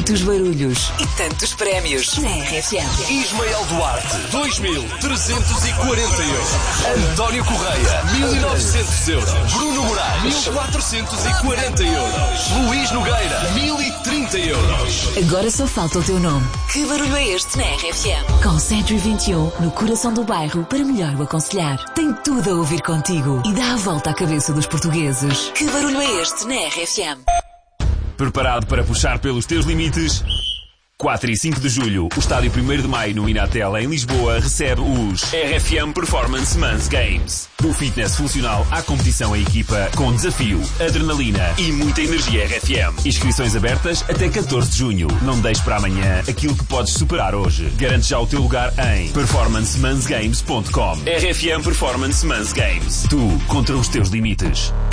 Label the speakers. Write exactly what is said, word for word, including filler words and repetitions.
Speaker 1: Tantos barulhos e tantos prémios na R F M.
Speaker 2: Ismael Duarte, dois mil trezentos e quarenta euros. António Correia, mil e novecentos euros. Bruno Moraes, mil quatrocentos e quarenta euros. Luís Nogueira, mil e trinta euros.
Speaker 1: Agora só falta o teu nome. Que barulho é este na R F M? Com Century vinte e um, no coração do bairro, para melhor o aconselhar. Tem tudo a ouvir contigo e dá a volta à cabeça dos portugueses. Que barulho é este na R F M?
Speaker 3: Preparado para puxar pelos teus limites? quatro e cinco de julho, o estádio primeiro de maio no Inatel, em Lisboa, recebe os R F M Performance Men's Games. Do fitness funcional à competição em equipa, com desafio, adrenalina e muita energia R F M. Inscrições abertas até catorze de junho. Não deixes para amanhã aquilo que podes superar hoje. Garante já o teu lugar em performance mans games ponto com. R F M Performance Men's Games. Tu contra os teus limites.